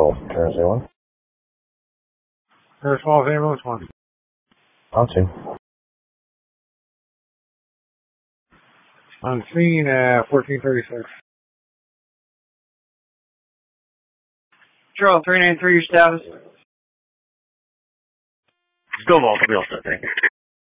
Patrol. Jersey 1. First Falls Ambulance 1. On scene. On scene at 1436. Patrol 393, your status. Go vault, I'll be all set, thank you.